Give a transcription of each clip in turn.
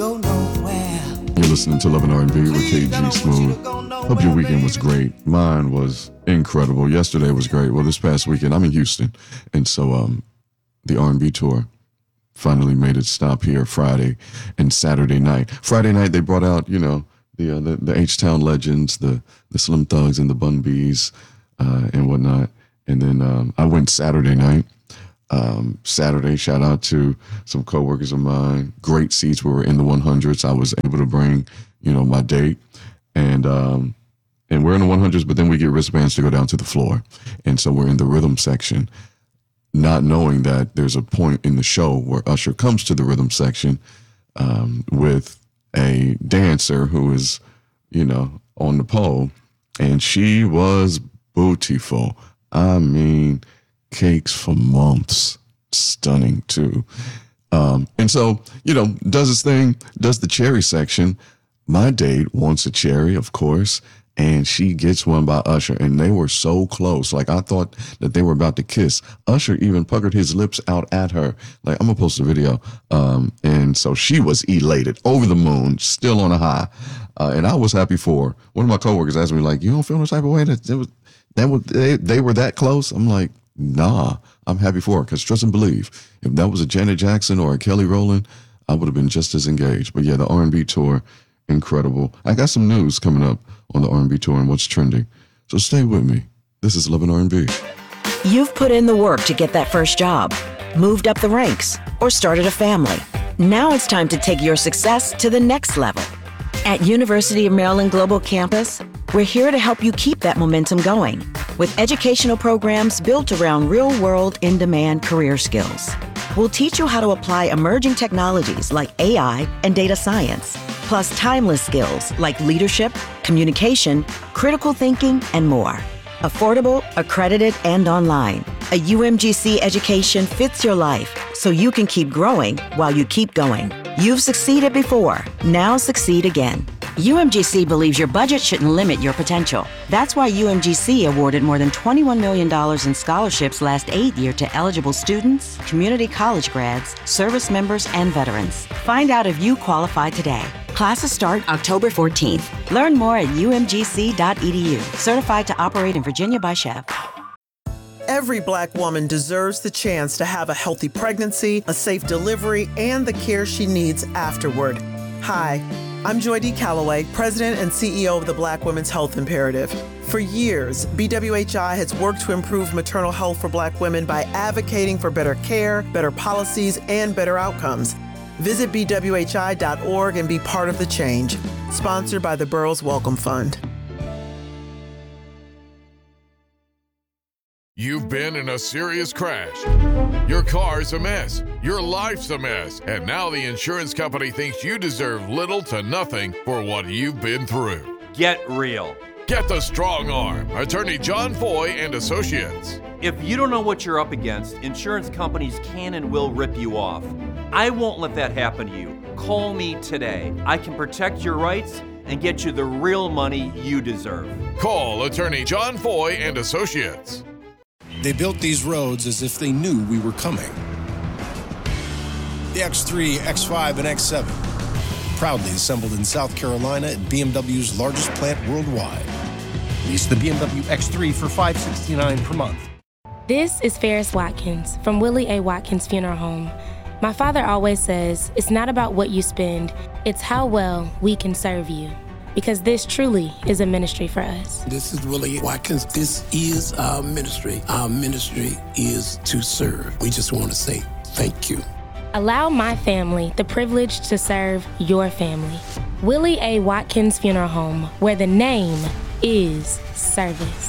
go nowhere. You're listening to Love and R&B with KG Smooth. Hope your weekend was great. Mine was incredible. Yesterday was great. Well, this past weekend, I'm in Houston. And so the R&B tour finally made its stop here Friday and Saturday night. Friday night, they brought out, the H-Town legends, the Slim Thugs and the Bun Bs and whatnot. And then I went Saturday night. Saturday, shout out to some coworkers of mine. Great seats. We were in the 100s. I was able to bring, my date. And we're in the 100s, but then we get wristbands to go down to the floor. And so we're in the rhythm section, not knowing that there's a point in the show where Usher comes to the rhythm section with a dancer who is, on the pole. And she was beautiful. I mean, cakes for months. Stunning, too. And so, does his thing, does the cherry section. My date wants a cherry, of course, and she gets one by Usher, and they were so close. Like, I thought that they were about to kiss. Usher even puckered his lips out at her. Like, I'm going to post a video. And so she was elated, over the moon, still on a high. And I was happy for her. One of my coworkers asked me, like, you don't feel no type of way that they were that close? I'm like, nah, I'm happy for her, because trust and believe, if that was a Janet Jackson or a Kelly Rowland, I would have been just as engaged. But yeah, the R&B tour, incredible. I got some news coming up on the R&B tour and what's trending. So stay with me. This is Love and R&B. You've put in the work to get that first job, moved up the ranks, or started a family. Now it's time to take your success to the next level. At University of Maryland Global Campus, we're here to help you keep that momentum going with educational programs built around real-world, in-demand career skills. We'll teach you how to apply emerging technologies like AI and data science, plus timeless skills like leadership, communication, critical thinking, and more. Affordable, accredited, and online. A UMGC education fits your life so you can keep growing while you keep going. You've succeeded before. Now succeed again. UMGC believes your budget shouldn't limit your potential. That's why UMGC awarded more than $21 million in scholarships last aid year to eligible students, community college grads, service members, and veterans. Find out if you qualify today. Classes start October 14th. Learn more at umgc.edu. Certified to operate in Virginia by Chev. Every Black woman deserves the chance to have a healthy pregnancy, a safe delivery, and the care she needs afterward. Hi, I'm Joy D. Calloway, President and CEO of the Black Women's Health Imperative. For years, BWHI has worked to improve maternal health for Black women by advocating for better care, better policies, and better outcomes. Visit bwhi.org and be part of the change. Sponsored by the Burroughs Welcome Fund. You've been in a serious crash. Your car's a mess. Your life's a mess. And now the insurance company thinks you deserve little to nothing for what you've been through. Get real. Get the strong arm. Attorney John Foy and Associates. If you don't know what you're up against, insurance companies can and will rip you off. I won't let that happen to you. Call me today. I can protect your rights and get you the real money you deserve. Call Attorney John Foy and Associates. They built these roads as if they knew we were coming. The X3, X5, and X7, proudly assembled in South Carolina at BMW's largest plant worldwide. Lease the BMW X3 for $569 per month. This is Ferris Watkins from Willie A. Watkins Funeral Home. My father always says, it's not about what you spend, it's how well we can serve you. Because this truly is a ministry for us. This is Willie Watkins. This is our ministry. Our ministry is to serve. We just want to say thank you. Allow my family the privilege to serve your family. Willie A. Watkins Funeral Home, where the name is service.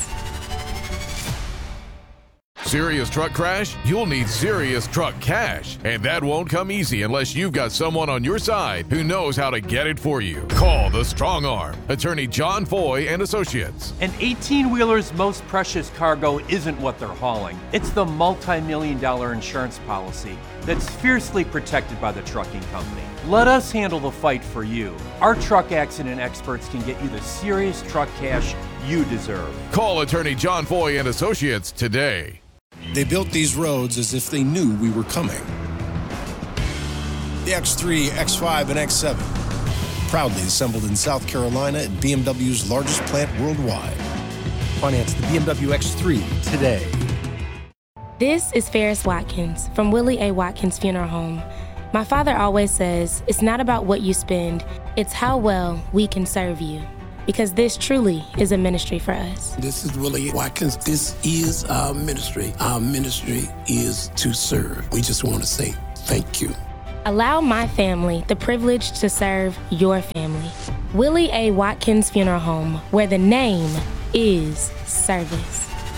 Serious truck crash? You'll need serious truck cash. And that won't come easy unless you've got someone on your side who knows how to get it for you. Call the Strong Arm, Attorney John Foy and Associates. An 18-wheeler's most precious cargo isn't what they're hauling. It's the multi-million-dollar insurance policy that's fiercely protected by the trucking company. Let us handle the fight for you. Our truck accident experts can get you the serious truck cash you deserve. Call Attorney John Foy and Associates today. They built these roads as if they knew we were coming. The X3, X5, and X7. Proudly assembled in South Carolina at BMW's largest plant worldwide. Finance the BMW X3 today. This is Ferris Watkins from Willie A. Watkins Funeral Home. My father always says, it's not about what you spend, it's how well we can serve you. Because this truly is a ministry for us. This is Willie Watkins. This is our ministry. Our ministry is to serve. We just want to say thank you. Allow my family the privilege to serve your family. Willie A. Watkins Funeral Home, where the name is service.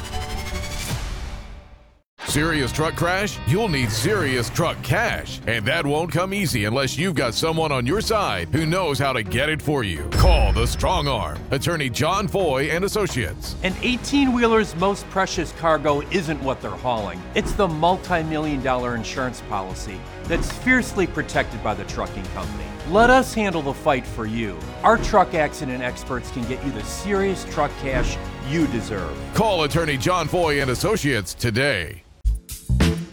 Serious truck crash? You'll need serious truck cash. And that won't come easy unless you've got someone on your side who knows how to get it for you. Call the Strong Arm, attorney John Foy and Associates. An 18-wheeler's most precious cargo isn't what they're hauling. It's the multi-million-dollar insurance policy that's fiercely protected by the trucking company. Let us handle the fight for you. Our truck accident experts can get you the serious truck cash you deserve. Call attorney John Foy and Associates today.